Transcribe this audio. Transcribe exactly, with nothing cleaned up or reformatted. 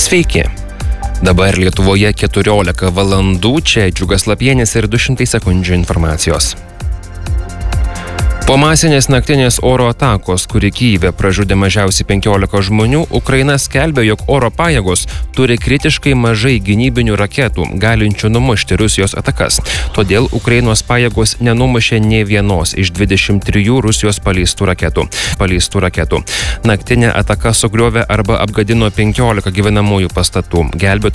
Sveiki. Dabar Lietuvoje keturiolika valandų, čia Džiugas Lapienis ir du šimtai sekundžių informacijos. Po masinės naktinės oro atakos, kuri Kyjive pražudė mažiausiai penkiolika žmonių, Ukraina skelbia, jog oro pajėgos turi kritiškai mažai gynybinių raketų, galinčių numušti Rusijos atakas. Todėl Ukrainos pajėgos nenumušė nė vienos iš dvidešimt trijų Rusijos paleistų raketų. paleistų raketų. Naktinė ataka sugriovė arba apgadino penkiolika gyvenamųjų pastatų. Gelbėtojai